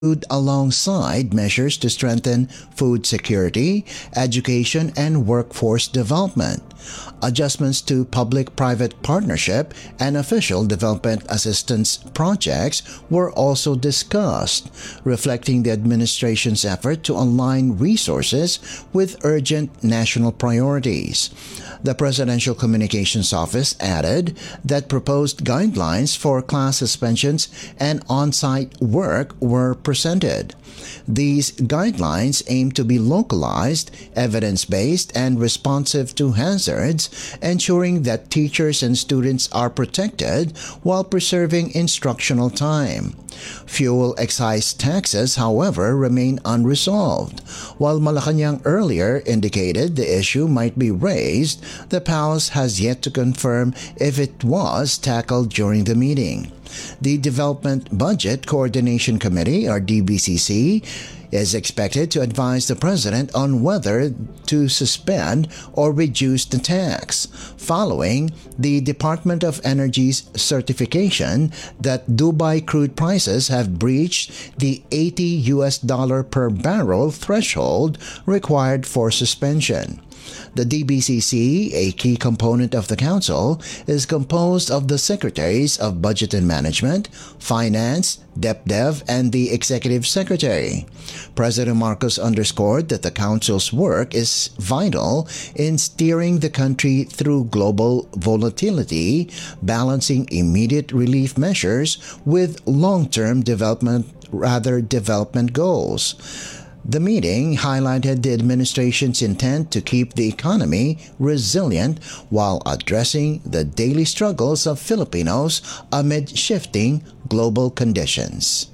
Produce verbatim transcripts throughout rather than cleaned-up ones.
alongside measures to strengthen food security, education, and workforce development. Adjustments to public-private partnership and official development assistance projects were also discussed, reflecting the administration's effort to align resources with urgent national priorities. The Presidential Communications Office added that proposed guidelines for class suspensions and on-site work were presented. These guidelines aim to be localized, evidence-based, and responsive to hazards, ensuring that teachers and students are protected while preserving instructional time. Fuel excise taxes, however, remain unresolved. While Malacanang earlier indicated the issue might be raised, the Palace has yet to confirm if it was tackled during the meeting. The Development Budget Coordination Committee, or D B C C, is expected to advise the President on whether to suspend or reduce the tax, following the Department of Energy's certification that Dubai crude prices have breached the eighty U S dollar per barrel threshold required for suspension. The D B C C, a key component of the Council, is composed of the Secretaries of Budget and Management, Finance, DepDev, and the Executive Secretary. President Marcos underscored that the Council's work is vital in steering the country through global volatility, balancing immediate relief measures with long-term development, rather development goals. The meeting highlighted the administration's intent to keep the economy resilient while addressing the daily struggles of Filipinos amid shifting global conditions.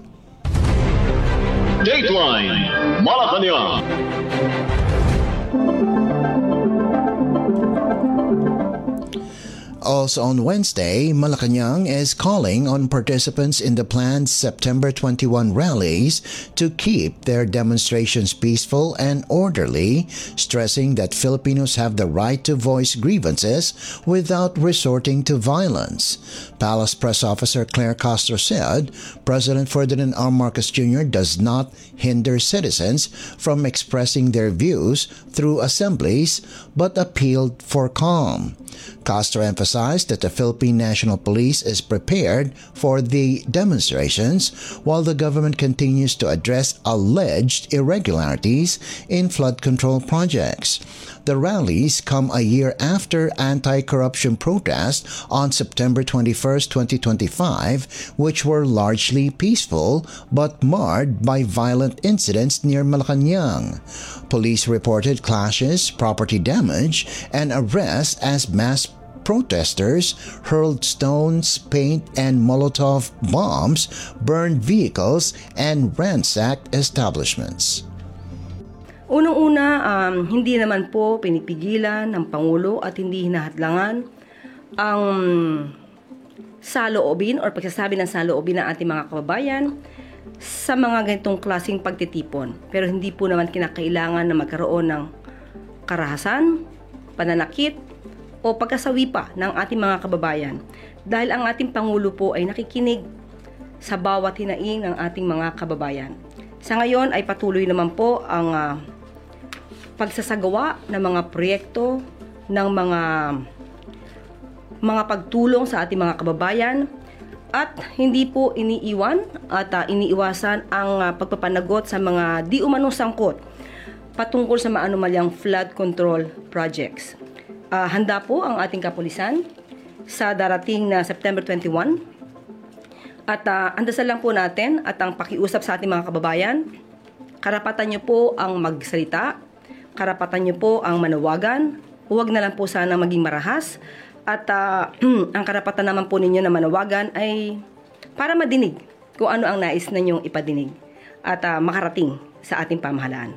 Dateline Malacanang. Also on Wednesday, Malacanang is calling on participants in the planned September twenty-first rallies to keep their demonstrations peaceful and orderly, stressing that Filipinos have the right to voice grievances without resorting to violence. Palace Press Officer Claire Castro said President Ferdinand R. Marcos Junior does not hinder citizens from expressing their views through assemblies but appealed for calm. Castro emphasized that the Philippine National Police is prepared for the demonstrations while the government continues to address alleged irregularities in flood control projects. The rallies come a year after anti-corruption protests on September twenty-first, twenty twenty-five, which were largely peaceful but marred by violent incidents near Malacanang. Police reported clashes, property damage, and arrests as mass protesters hurled stones, paint, and Molotov bombs, burned vehicles, and ransacked establishments. Unang-una, um, hindi naman po pinipigilan ng Pangulo at hindi hinahadlangan ang saloobin or pagsasabi ng saloobin ng ating mga kababayan sa mga ganitong klaseng pagtitipon. Pero hindi po naman kinakailangan na magkaroon ng karahasan, pananakit, o pagkasawi pa ng ating mga kababayan dahil ang ating Pangulo po ay nakikinig sa bawat hinaing ng ating mga kababayan. Sa ngayon ay patuloy naman po ang uh, pagsasagawa ng mga proyekto, ng mga mga pagtulong sa ating mga kababayan at hindi po iniiwan at uh, iniiwasan ang uh, pagpapanagot sa mga di umanong sangkot patungkol sa maanumalyang flood control projects. Uh, handa po ang ating kapulisan sa darating na September twenty-first at uh, andasal lang po natin at ang pakiusap sa ating mga kababayan. Karapatan nyo po ang magsalita, karapatan nyo po ang manawagan, huwag na lang po sana maging marahas at uh, ang karapatan naman po ninyo na manawagan ay para madinig kung ano ang nais na nyong ipadinig at uh, makarating sa ating pamahalaan.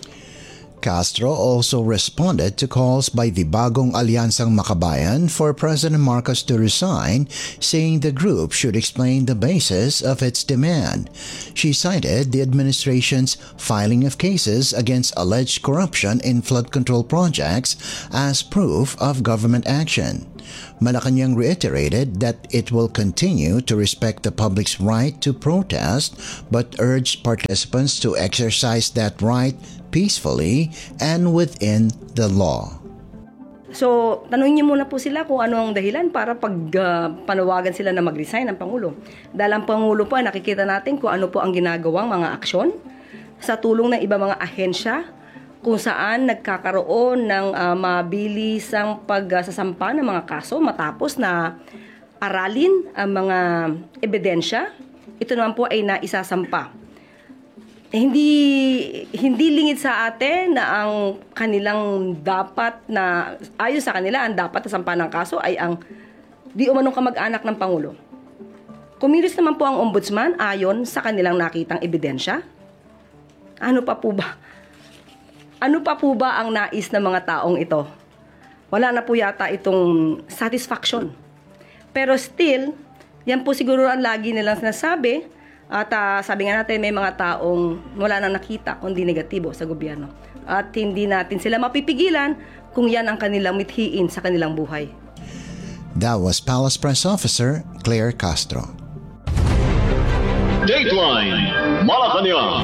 Castro also responded to calls by the Bagong Alyansang Makabayan for President Marcos to resign, saying the group should explain the basis of its demand. She cited the administration's filing of cases against alleged corruption in flood control projects as proof of government action. Malacanang reiterated that it will continue to respect the public's right to protest but urged participants to exercise that right peacefully and within the law. So, tanungin niyo muna po sila kung ano ang dahilan para pag uh, panawagan sila na mag-resign ng Pangulo. Dahil ang Pangulo po, nakikita natin kung ano po ang ginagawang mga aksyon sa tulong ng iba mga ahensya kung saan nagkakaroon ng uh, mabilisang pagsasampa ng mga kaso matapos na aralin ang mga ebidensya. Ito naman po ay naisasampa. Eh, hindi hindi lingid sa atin na ang kanilang dapat na ayon sa kanila ang dapat na sampa ng kaso ay ang di umanong kamag-anak ng Pangulo. Kumilos naman po ang ombudsman ayon sa kanilang nakitang ebidensya. Ano pa po ba? Ano pa po ba ang nais ng mga taong ito? Wala na po yata itong satisfaction. Pero still, yan po siguro ang lagi nilang sinasabi. At uh, sabi nga natin, may mga taong wala nang nakita kundi negatibo sa gobyerno. At hindi natin sila mapipigilan kung yan ang kanilang mithiin sa kanilang buhay. That was Palace Press Officer Claire Castro. Dateline Malacanang.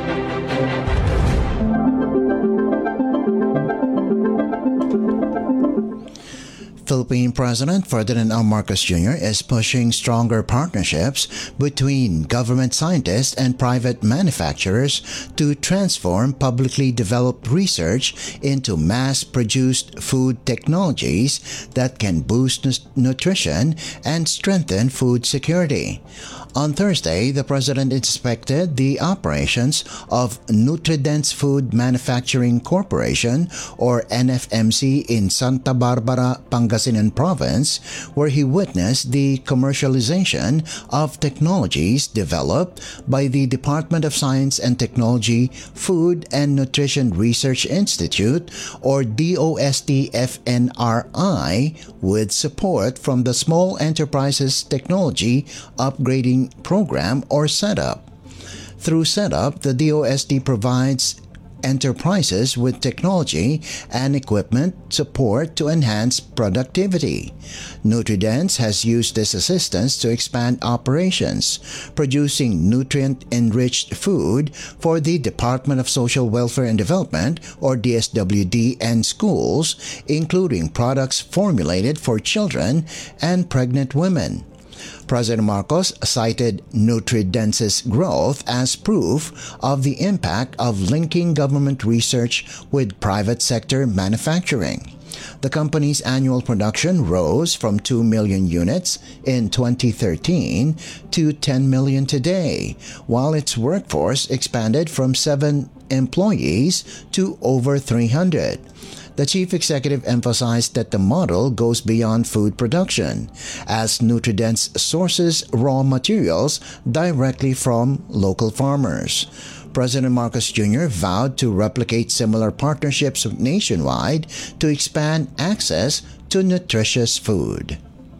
Philippine President Ferdinand R. Marcos Junior is pushing stronger partnerships between government scientists and private manufacturers to transform publicly developed research into mass-produced food technologies that can boost nutrition and strengthen food security. On Thursday, the President inspected the operations of Nutridense Food Manufacturing Corporation, or N F M C, in Santa Barbara, Pangasinan Province, where he witnessed the commercialization of technologies developed by the Department of Science and Technology Food and Nutrition Research Institute, or D O S T F N R I, with support from the Small Enterprises Technology Upgrading Program, or SETUP. Through SETUP, the D O S T provides enterprises with technology and equipment support to enhance productivity. Nutridense has used this assistance to expand operations, producing nutrient-enriched food for the Department of Social Welfare and Development, or D S W D, and schools, including products formulated for children and pregnant women. President Marcos cited Nutridense's growth as proof of the impact of linking government research with private sector manufacturing. The company's annual production rose from two million units in twenty thirteen to ten million today, while its workforce expanded from seven employees to over three hundred. The chief executive emphasized that the model goes beyond food production, as Nutridense sources raw materials directly from local farmers. President Marcos Junior vowed to replicate similar partnerships nationwide to expand access to nutritious food.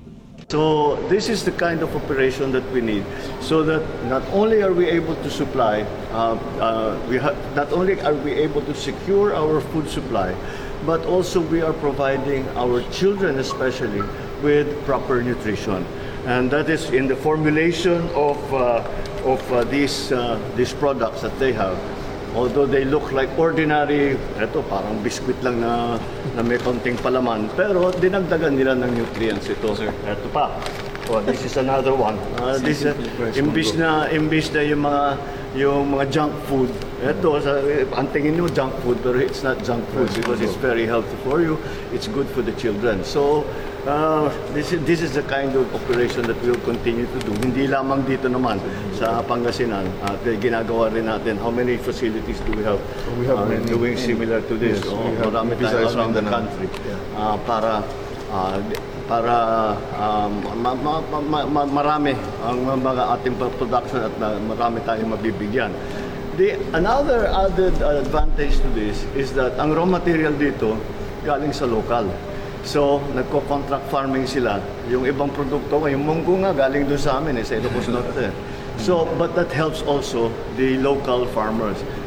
So this is the kind of operation that we need, so that not only are we able to supply, uh, uh, we ha- not only are we able to secure our food supply, but also we are providing our children especially with proper nutrition. And that is in the formulation of, uh, of uh, these, uh, these products that they have. Although they look like ordinary, eto parang biscuit lang na, na may konting palaman, pero dinagdagan nila ng nutrients ito. Eto pa. Oh, this is another one. Uh, this is imbis na imbis na yung mga yung mga junk food. Ito sa ang tingin niyo junk food, pero it's not junk food because it's very healthy for you. It's good for the children. So uh, this is this is the kind of operation that we'll continue to do. Hindi lamang dito naman sa Pangasinan. At uh, ginagawa rin natin. How many facilities do we have? We have uh, many, doing similar to this. Yes, oh, we have marami tayo around the country. Yeah. Uh, para uh, para um, ma, ma, ma, ma, marami ang mga ating production at marami tayong mabibigyan. The, another added advantage to this is that ang raw material dito galing sa local. So, nagko-contract farming sila. Yung ibang produkto, yung munggo nga galing doon sa amin, eh, sa Ilocos Norte. So, but that helps also the local farmers.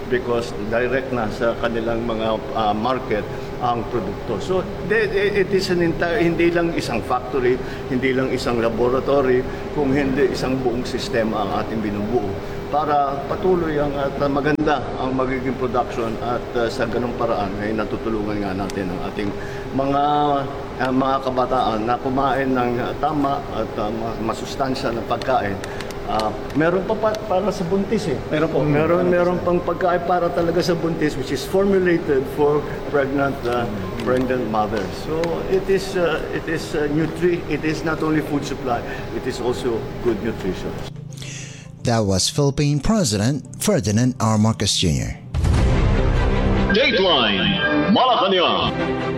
because direct na sa kanilang mga uh, market ang produkto. So it is an entire, hindi lang isang factory, hindi lang isang laboratory, kung hindi isang buong sistema ang ating binubuo para patuloy ang at uh, maganda ang magiging production at uh, sa ganung paraan ay natutulungan nga natin ang ating mga uh, mga kabataan na kumain ng uh, tama at uh, masustansya na pagkain. Uh, meron pa, pa para sa buntis eh. Meron po. Meron meron pang pagkain para talaga sa buntis which is formulated for pregnant uh, pregnant mothers. So it is uh, it is uh, nutri it is not only food supply, it is also good nutrition. That was Philippine President Ferdinand R. Marcos Junior Dateline Malacanang.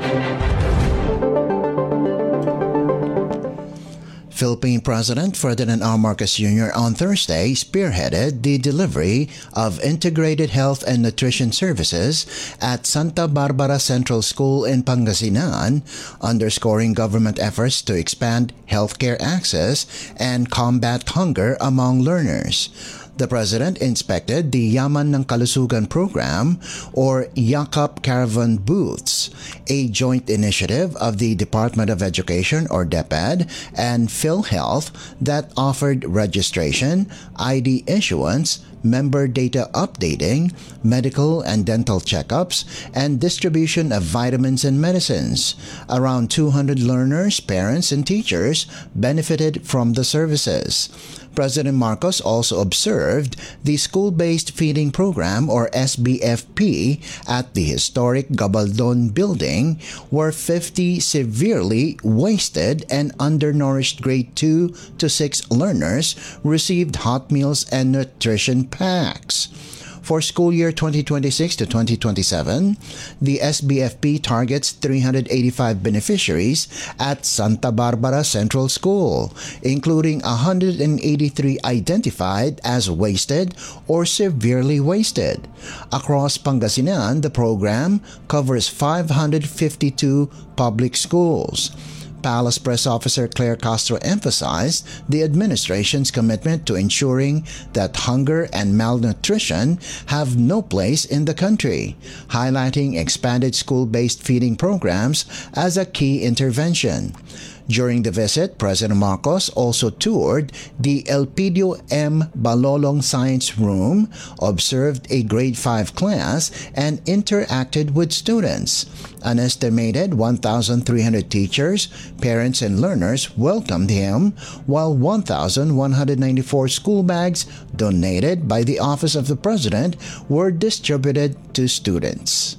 Philippine President Ferdinand R. Marcos Junior on Thursday spearheaded the delivery of integrated health and nutrition services at Santa Barbara Central School in Pangasinan, underscoring government efforts to expand healthcare access and combat hunger among learners. The President inspected the Yaman ng Kalusugan Program or Yakap Caravan Booths, a joint initiative of the Department of Education or DepEd and PhilHealth that offered registration, I D issuance, member data updating, medical and dental checkups, and distribution of vitamins and medicines. Around two hundred learners, parents, and teachers benefited from the services. President Marcos also observed the School-Based Feeding Program or S B F P at the historic Gabaldon building where fifty severely wasted and undernourished grade two to six learners received hot meals and nutrition packs. For school year twenty twenty-six to twenty twenty-seven, the S B F P targets three hundred eighty-five beneficiaries at Santa Barbara Central School, including one hundred eighty-three identified as wasted or severely wasted. Across Pangasinan, the program covers five hundred fifty-two public schools. Palace Press Officer Claire Castro emphasized the administration's commitment to ensuring that hunger and malnutrition have no place in the country, highlighting expanded school-based feeding programs as a key intervention. During the visit, President Marcos also toured the Elpidio M. Balolong Science Room, observed a grade five class, and interacted with students. An estimated one thousand three hundred teachers, parents, and learners welcomed him, while one thousand one hundred ninety-four school bags donated by the Office of the President were distributed to students.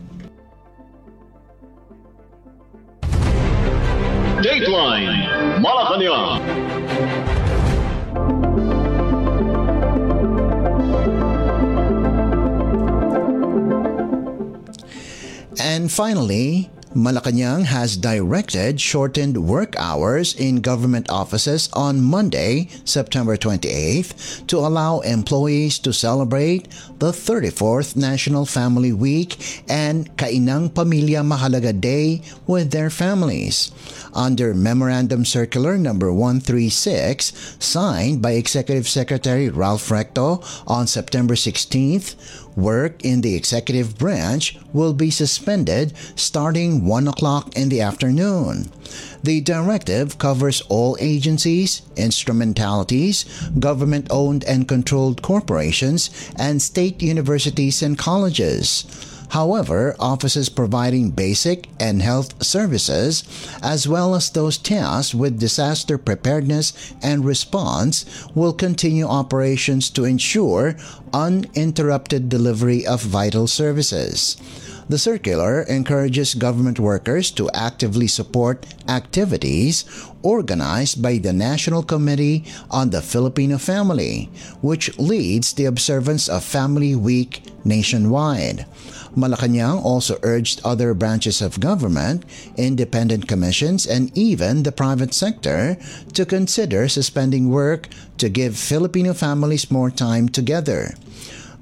Dateline Malacanang. And finally, Malacanang has directed shortened work hours in government offices on Monday, September twenty-eighth, to allow employees to celebrate the thirty-fourth National Family Week and Kainang Pamilya Mahalaga Day with their families. Under Memorandum Circular number one thirty-six, signed by Executive Secretary Ralph Recto on September sixteenth, work in the executive branch will be suspended starting one o'clock in the afternoon. The directive covers all agencies, instrumentalities, government-owned and controlled corporations, and state universities and colleges. However, offices providing basic and health services, as well as those tasked with disaster preparedness and response, will continue operations to ensure uninterrupted delivery of vital services. The circular encourages government workers to actively support activities organized by the National Committee on the Filipino Family, which leads the observance of Family Week nationwide. Malacanang also urged other branches of government, independent commissions, and even the private sector to consider suspending work to give Filipino families more time together.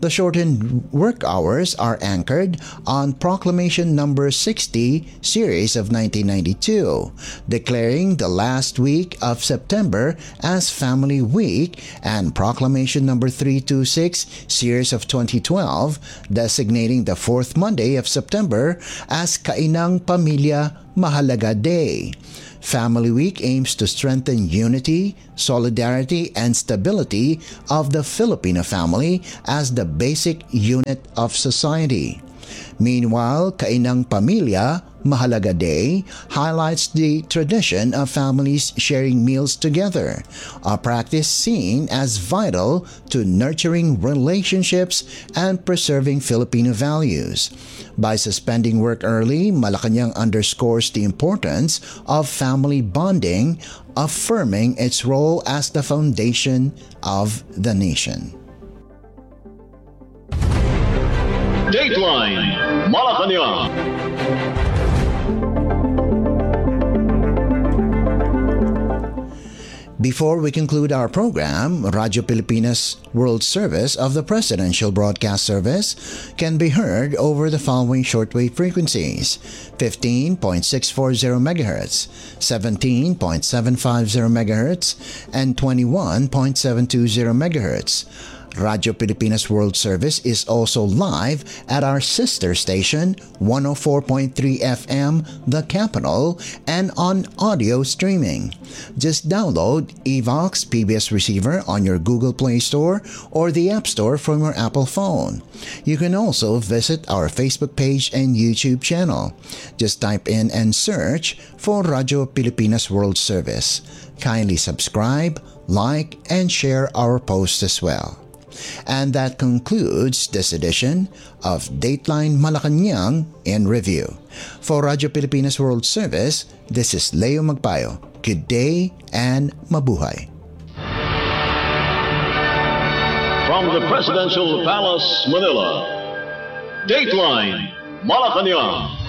The shortened work hours are anchored on Proclamation Number sixty, Series of nineteen ninety-two, declaring the last week of September as Family Week, and Proclamation Number three twenty-six, Series of twenty twelve, designating the fourth Monday of September as Kainang Pamilya Mahalaga Day. Family Week aims to strengthen unity, solidarity, and stability of the Filipino family as the basic unit of society. Meanwhile, Kainang Pamilya Mahalaga Day highlights the tradition of families sharing meals together, a practice seen as vital to nurturing relationships and preserving Filipino values. By suspending work early, Malacanang underscores the importance of family bonding, affirming its role as the foundation of the nation. Dateline Malacanang. Before we conclude our program, Radyo Pilipinas World Service of the Presidential Broadcast Service can be heard over the following shortwave frequencies: fifteen point six four zero megahertz, seventeen point seven five zero megahertz, and twenty-one point seven two zero megahertz. Radyo Pilipinas World Service is also live at our sister station, one oh four point three F M, The Capital, and on audio streaming. Just download Evox P B S Receiver on your Google Play Store or the App Store from your Apple phone. You can also visit our Facebook page and YouTube channel. Just type in and search for Radyo Pilipinas World Service. Kindly subscribe, like, and share our posts as well. And that concludes this edition of Dateline Malacanang in Review. For Radyo Pilipinas World Service, this is Leo Magpayo. Good day and mabuhay. From the Presidential Palace, Manila, Dateline Malacanang.